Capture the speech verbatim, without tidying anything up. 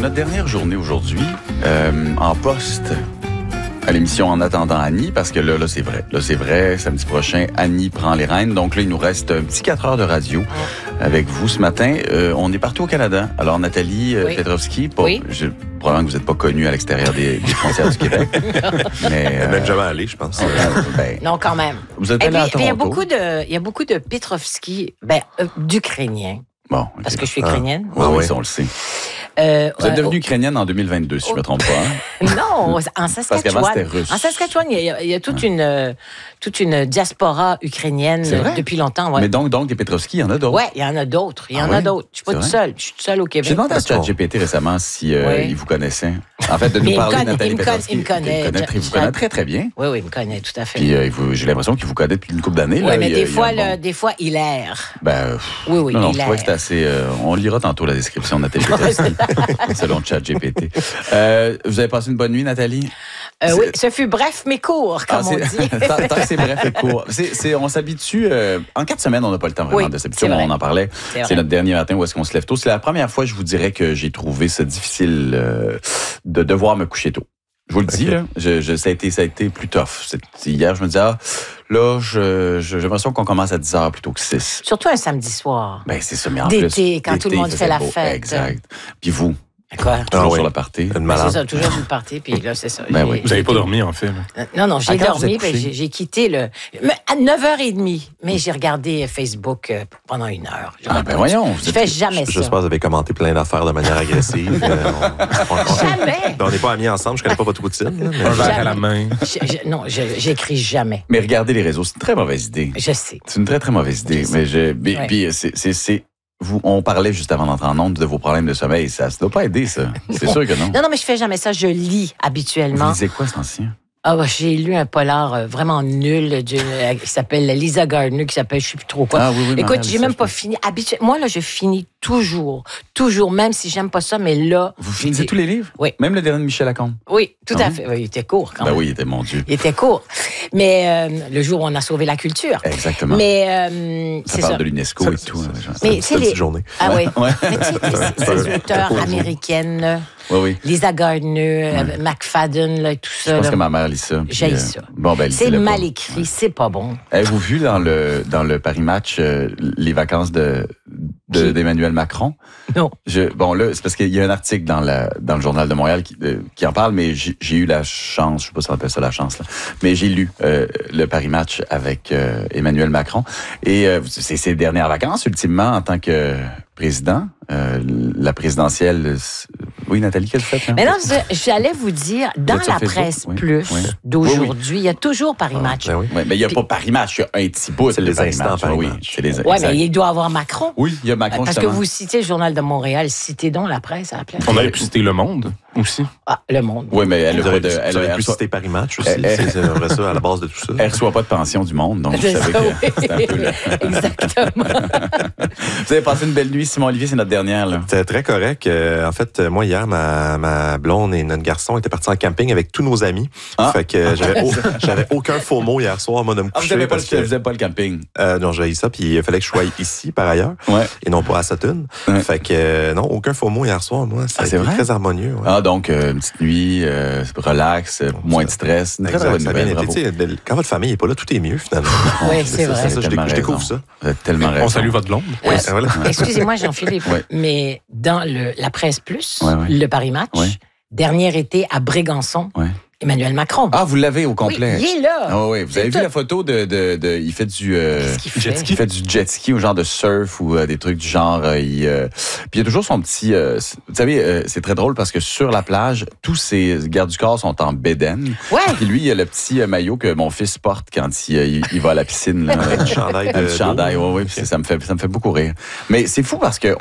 notre dernière journée aujourd'hui euh, en poste à l'émission En attendant Annie, parce que là, là c'est vrai. Là, c'est vrai, samedi prochain, Annie prend les rênes. Donc là, il nous reste un petit quatre heures de radio avec vous ce matin. Euh, on est partout au Canada. Alors, Nathalie euh, oui. Petrovski, pas, oui. je, probablement que vous n'êtes pas connue à l'extérieur des, des frontières du Québec. mais, euh, même jamais allé, je pense. Euh, ben, non, quand même. Vous êtes Et allé puis, à Toronto. Il y a beaucoup de, il y a beaucoup de Petrovski, ben, euh, d'Ukrainiens. Bon, okay. Parce que je suis ukrainienne. Ah, oui, oui, ça, on le sait. Euh, vous êtes devenue euh, ukrainienne en deux mille vingt-deux, si oh, je ne me trompe pas. Hein? Non, en Saskatchewan. Parce qu'avant, c'était russe. En Saskatchewan, il y a, il y a toute, ah. une, euh, toute une diaspora ukrainienne depuis longtemps. Ouais. Mais donc, donc, des Petrovski, il y en a d'autres? Oui, il y en a d'autres. Il y en ah, a d'autres. Je ne suis pas toute seule. Je suis toute seule au Québec. J'ai demandé à ChatGPT récemment si euh, oui. il vous connaissait. En fait, de nous parler de Nathalie Petrovski. Il me connaît. Il, connaît, il vous connaît très, très bien. Oui, oui, il me connaît tout à fait. Puis euh, j'ai l'impression qu'il vous connaît depuis une couple d'années. Oui, mais des fois, le, des fois, il erre. Ben, oui, oui, non, il je trouvais que c'était assez... Euh, on lira tantôt la description de Nathalie Petrovski, selon ChatGPT. Euh, vous avez passé une bonne nuit, Nathalie? Euh, oui, ce fut bref mais court, comme ah, on dit. tant, tant que c'est bref et court. C'est, c'est, on s'habitue... Euh, en quatre semaines, on n'a pas le temps vraiment oui, de s'habituer. On en parlait. C'est, c'est notre dernier matin où est-ce qu'on se lève tôt. C'est la première fois, je vous dirais, que j'ai trouvé ça difficile euh, de devoir me coucher tôt. Je vous le dis, okay. là, je, je, ça, a été, ça a été plus tough. C'est, hier, je me disais, ah, là, je, je, j'ai l'impression qu'on commence à dix heures plutôt que six. Surtout un samedi soir. Ben, c'est ça, mais en d'été, plus, quand tout le monde fait la beau. fête. Exact. Puis vous? Quoi? Toujours ah, oui. sur la partie. Ben, c'est ça, toujours sur le party, puis là, c'est ça. Ben oui. Vous n'avez pas dormi, en fait. Là. Non, non, j'ai dormi, puis j'ai, j'ai quitté le... à neuf heures trente, mais j'ai regardé Facebook pendant une heure. Ah, ben voyons. Je fais jamais ça. J'espère que vous avez commenté plein d'affaires de manière agressive. euh, on, on, on, jamais! On n'est pas amis ensemble, je connais pas votre routine. Un verre à la main. Je, je, non, je, j'écris jamais. Mais regardez les réseaux, c'est une très mauvaise idée. Je sais. C'est une très, très mauvaise idée. Je mais je... Puis, ouais. puis c'est... c'est, c'est... Vous, on parlait juste avant d'entrer en ondes de vos problèmes de sommeil. Ça ne doit pas aider, ça. C'est sûr que non. Non, non, mais je fais jamais ça. Je lis habituellement. Vous lisez quoi, ce temps-ci? Ah, bah, j'ai lu un polar euh, vraiment nul d'une, euh, qui s'appelle Lisa Gardner, qui s'appelle je sais plus trop quoi. Ah, oui, oui, écoute, j'ai même pas fini. Habitu... Moi, là, je finis toujours. Toujours, même si j'aime pas ça, mais là. Vous finissez dis... tous les livres? Oui. Même le dernier de Michel Lacombe? Oui, tout ah, à oui? fait. Oui, il était court quand ben même. oui, il était, mon Dieu. Il était court. Mais euh, le jour où on a sauvé la culture. Exactement. Mais euh, ça c'est parle ça. de l'UNESCO ça, et tout. C'est, hein, c'est, c'est une les... petite journée. Ah oui. Ouais. Mais tu sais, ces auteurs américaines. Oui, oui. Lisa Gardner, ouais. McFadden, là, tout ça. Je pense là. que ma mère lit ça. J'ai euh, ça. Bon, ben, c'est mal pas. écrit, ouais. c'est pas bon. Avez-vous vu dans le, dans le Paris Match euh, les vacances de, de, d'Emmanuel Macron? Non. Je, bon, là, c'est parce qu'il y a un article dans, la, dans le Journal de Montréal qui, euh, qui en parle, mais j'ai, j'ai eu la chance, je sais pas si on appelle ça la chance, là, mais j'ai lu euh, le Paris Match avec euh, Emmanuel Macron. Et euh, c'est ses dernières vacances, ultimement, en tant que président. Euh, la présidentielle... Oui, Nathalie, qu'est-ce que tu fais? Mais non, j'allais vous dire, dans la presse oui, plus oui. d'aujourd'hui, oui, oui. il y a toujours Paris Match. Ah, ben oui. Oui, mais il n'y a Puis, pas Paris Match, il y a un petit bout. C'est les instants Paris oui, Match. C'est les, oui, mais il doit avoir Macron. Oui, il y a Macron, Parce justement. que vous citez le Journal de Montréal, citez donc la presse à la place. On aurait pu citer Le Monde aussi. Ah, Le Monde. Oui, mais elle a pas de... Elle, elle, aurait elle pu citer Paris Match aussi. Elle, c'est, c'est vrai ça, à la base de tout ça. Elle ne reçoit pas de pension du Monde, donc c'est vous savez ça, que oui. c'est un peu... Le... Exactement. Vous avez passé une belle nuit, Simon Olivier, c'est notre dernière, là. C'était très correct. Euh, en fait, moi, hier, ma, ma blonde et notre garçon étaient partis en camping avec tous nos amis. Ah. Fait que euh, j'avais, au, j'avais aucun faux mot hier soir, moi, de me coucher. Ah, vous n'avez pas, que, pas le camping? Euh, non, j'ai eu ça, puis il fallait que je sois ici, par ailleurs, ouais. et non pas à Sutton. Ouais. Fait que, euh, non, aucun faux mot hier soir, moi. Ça ah, c'est vrai? Très harmonieux. Ouais. Ah, donc, euh, une petite nuit, euh, relax, euh, moins de stress. Une très, très bonne nouvelle, été, quand votre famille n'est pas là, tout est mieux, finalement. Oui, c'est, c'est vrai. Ça, ça, je, découvre, je découvre ça. Vous êtes tellement raison. On salue votre blonde. Ouais. Ouais. Voilà. Excusez-moi, Jean-Philippe, ouais. mais dans le, la presse plus, ouais, ouais. le Paris Match, ouais. dernier été à Brégançon, ouais. Emmanuel Macron. Ah, vous l'avez au complet? Oui, il est là. Ah oui, vous c'est avez tout. vu la photo de... de, de il fait du... Euh, Qu'est-ce qu'il fait? Jet ski. Il fait du jet ski ou genre de surf ou euh, des trucs du genre... Euh, il, euh, puis il y a toujours son petit... Euh, vous savez, euh, c'est très drôle parce que sur la plage, tous ses gardes du corps sont en bédaine. Ouais. Puis lui, il a le petit euh, maillot que mon fils porte quand il, il, il va à la piscine. Là, un petit chandail. Un petit chandail, oui, oui. Ça me, fait, ça me fait beaucoup rire. Mais c'est fou parce que